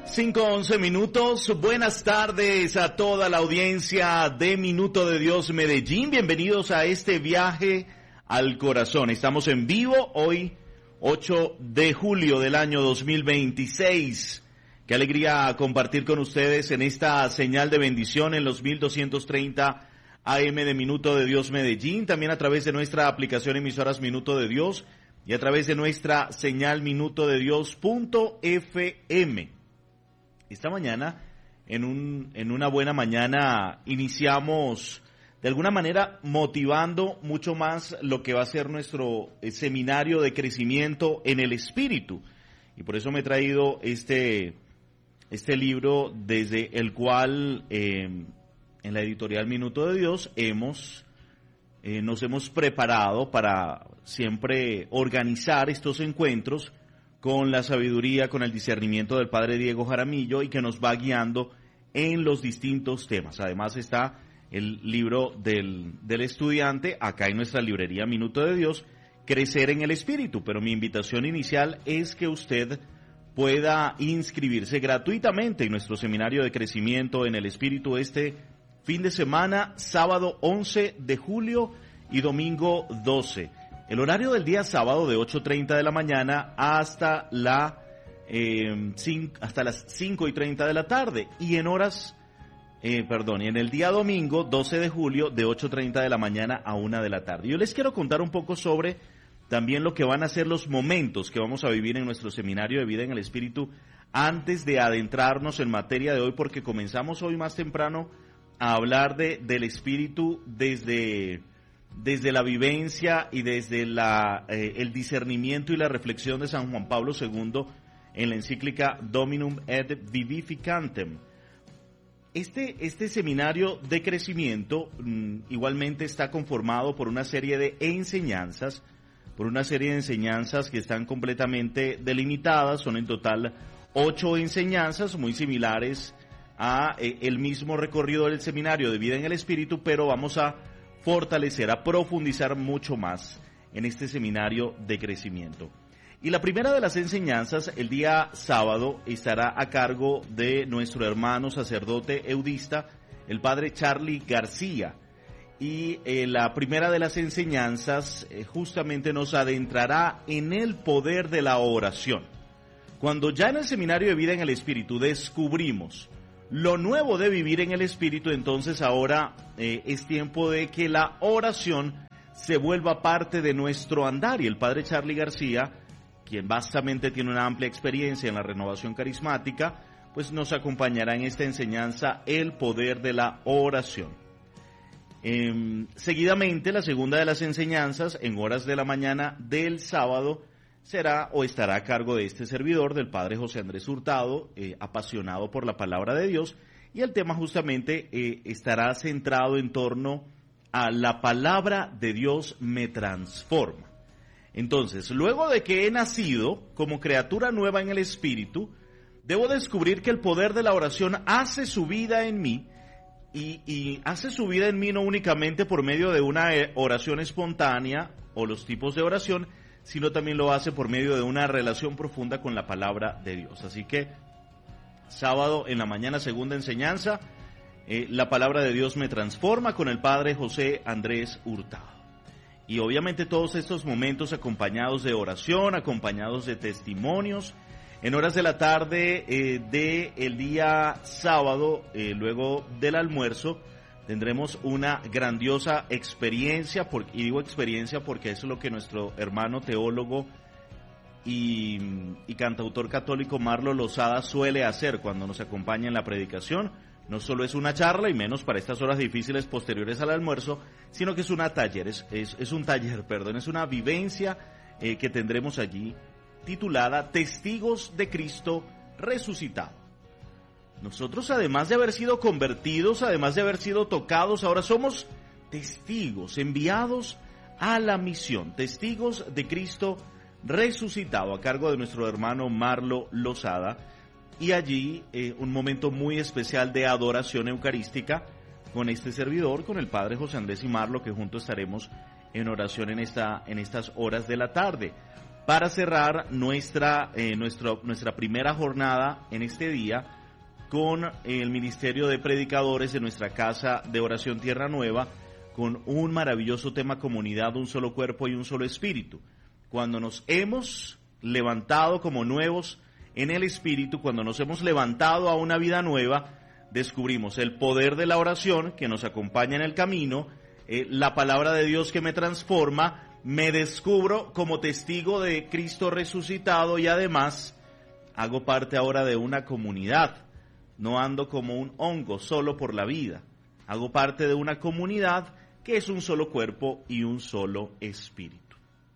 5:11. Buenas tardes a toda la audiencia de Minuto de Dios Medellín. Bienvenidos a este viaje al corazón. Estamos en vivo hoy, 8 de julio del año 2026. Qué alegría compartir con ustedes en esta señal de bendición en los 1230 AM de Minuto de Dios Medellín. También a través de nuestra aplicación emisoras Minuto de Dios y a través de nuestra señal minutodedios.fm. Esta mañana, en una buena mañana, iniciamos de alguna manera motivando mucho más lo que va a ser nuestro seminario de crecimiento en el Espíritu. Y por eso me he traído este libro desde el cual en la editorial Minuto de Dios nos hemos preparado para siempre organizar estos encuentros con la sabiduría, con el discernimiento del Padre Diego Jaramillo y que nos va guiando en los distintos temas. Además está el libro del estudiante, acá en nuestra librería Minuto de Dios, Crecer en el Espíritu. Pero mi invitación inicial es que usted pueda inscribirse gratuitamente en nuestro seminario de crecimiento en el Espíritu este fin de semana, sábado 11 de julio y domingo 12. El horario del día sábado de 8:30 de la mañana hasta las 5:30 de la tarde. Y en el día domingo 12 de julio de 8:30 de la mañana a 1 de la tarde. Yo les quiero contar un poco sobre también lo que van a ser los momentos que vamos a vivir en nuestro seminario de vida en el Espíritu antes de adentrarnos en materia de hoy, porque comenzamos hoy más temprano a hablar del Espíritu desde la vivencia y desde el discernimiento y la reflexión de San Juan Pablo II en la encíclica Dominum et Vivificantem. Este seminario de crecimiento igualmente está conformado por una serie de enseñanzas, que están completamente delimitadas. Son en total 8 enseñanzas muy similares a el mismo recorrido del seminario de vida en el Espíritu, pero vamos a fortalecer, a profundizar mucho más en este seminario de crecimiento. Y la primera de las enseñanzas, el día sábado, estará a cargo de nuestro hermano sacerdote eudista, el padre Charlie García. Y la primera de las enseñanzas justamente nos adentrará en el poder de la oración. Cuando ya en el seminario de vida en el Espíritu descubrimos lo nuevo de vivir en el Espíritu, entonces ahora es tiempo de que la oración se vuelva parte de nuestro andar. Y el padre Charlie García, quien vastamente tiene una amplia experiencia en la renovación carismática, pues nos acompañará en esta enseñanza, el poder de la oración. Seguidamente, la segunda de las enseñanzas, en horas de la mañana del sábado, estará a cargo de este servidor, del padre José Andrés Hurtado, apasionado por la palabra de Dios, y el tema justamente estará centrado en torno a la palabra de Dios me transforma. Entonces, luego de que he nacido como criatura nueva en el Espíritu, debo descubrir que el poder de la oración hace su vida en mí, y hace su vida en mí no únicamente por medio de una oración espontánea o los tipos de oración, sino también lo hace por medio de una relación profunda con la palabra de Dios. Así que, sábado en la mañana, segunda enseñanza, la palabra de Dios me transforma, con el padre José Andrés Hurtado. Y obviamente todos estos momentos acompañados de oración, acompañados de testimonios. En horas de la tarde del día sábado, luego del almuerzo, tendremos una grandiosa experiencia, y digo experiencia porque eso es lo que nuestro hermano teólogo y cantautor católico Marlo Lozada suele hacer cuando nos acompaña en la predicación. No solo es una charla, y menos para estas horas difíciles posteriores al almuerzo, sino que es un taller, es una vivencia que tendremos allí, titulada Testigos de Cristo Resucitado. Nosotros, además de haber sido convertidos, además de haber sido tocados, ahora somos testigos enviados a la misión, testigos de Cristo resucitado, a cargo de nuestro hermano Marlo Lozada. Y allí un momento muy especial de adoración eucarística con este servidor, con el padre José Andrés y Marlo, que juntos estaremos en oración en estas horas de la tarde. para cerrar nuestra primera jornada en este día con el Ministerio de Predicadores de nuestra Casa de Oración Tierra Nueva, con un maravilloso tema: comunidad, un solo cuerpo y un solo espíritu. Cuando nos hemos levantado como nuevos en el espíritu, cuando nos hemos levantado a una vida nueva, descubrimos el poder de la oración que nos acompaña en el camino, la palabra de Dios que me transforma, me descubro como testigo de Cristo resucitado y además hago parte ahora de una comunidad. No ando como un hongo solo por la vida, hago parte de una comunidad que es un solo cuerpo y un solo espíritu.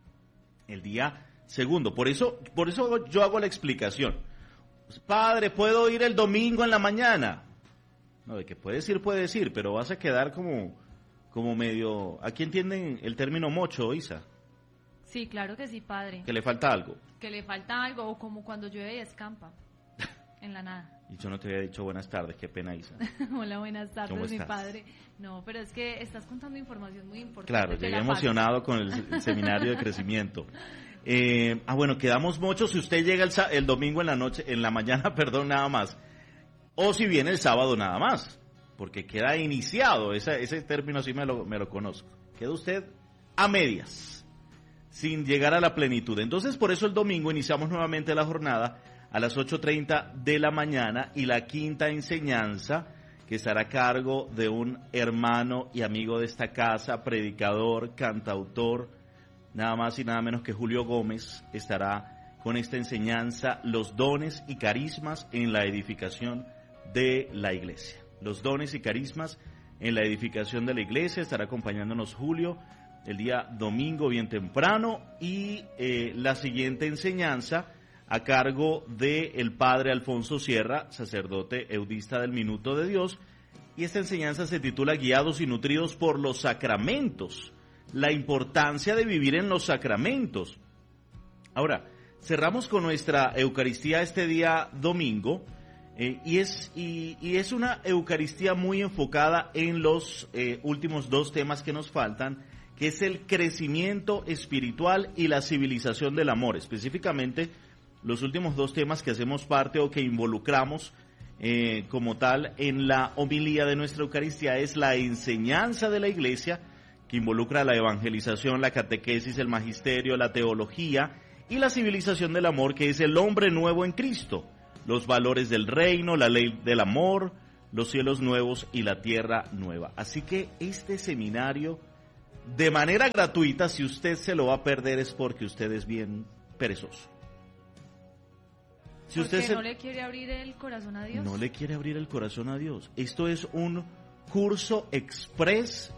El día segundo, por eso yo hago la explicación. Padre, ¿puedo ir el domingo en la mañana? No, de que puedes ir, pero vas a quedar como medio... ¿Aquí entienden el término mocho, Isa? Sí, claro que sí, padre. ¿Que le falta algo? Que le falta algo, o como cuando llueve y escampa, en la nada. Y yo no te había dicho buenas tardes, qué pena, Isa. Hola, buenas tardes, ¿Cómo mi estás? padre. No, pero es que estás contando información muy importante. Claro, llegué emocionado con el seminario de crecimiento. Bueno, quedamos muchos si usted llega el domingo en la mañana, perdón, nada más. O si viene el sábado nada más, porque queda iniciado, ese término sí me lo conozco. Queda usted a medias, sin llegar a la plenitud. Entonces, por eso el domingo iniciamos nuevamente la jornada a las 8:30 de la mañana, y la quinta enseñanza, que estará a cargo de un hermano y amigo de esta casa, predicador, cantautor, nada más y nada menos que Julio Gómez, estará con esta enseñanza: los dones y carismas en la edificación de la iglesia. Los dones y carismas en la edificación de la iglesia. Estará acompañándonos Julio el día domingo bien temprano, y la siguiente enseñanza a cargo del padre Alfonso Sierra, sacerdote eudista del Minuto de Dios, y esta enseñanza se titula Guiados y nutridos por los sacramentos, la importancia de vivir en los sacramentos. Ahora, cerramos con nuestra Eucaristía este día domingo, y es una Eucaristía muy enfocada en los últimos dos temas que nos faltan, que es el crecimiento espiritual y la civilización del amor. Específicamente, los últimos dos temas que hacemos parte o que involucramos como tal en la homilía de nuestra Eucaristía es la enseñanza de la Iglesia, que involucra la evangelización, la catequesis, el magisterio, la teología, y la civilización del amor, que es el hombre nuevo en Cristo, los valores del reino, la ley del amor, los cielos nuevos y la tierra nueva. Así que este seminario, de manera gratuita, si usted se lo va a perder es porque usted es bien perezoso. Si usted no le quiere abrir el corazón a Dios. No le quiere abrir el corazón a Dios. Esto es un curso express